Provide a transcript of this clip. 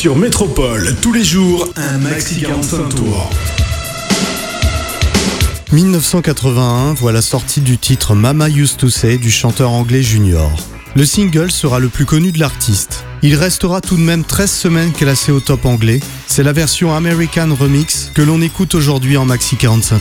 Sur Métropole, tous les jours, un maxi 45 tours. 1981 voit la sortie du titre Mama Used to Say du chanteur anglais Junior. Le single sera le plus connu de l'artiste. Il restera tout de même 13 semaines classé au top anglais. C'est la version American Remix que l'on écoute aujourd'hui en maxi 45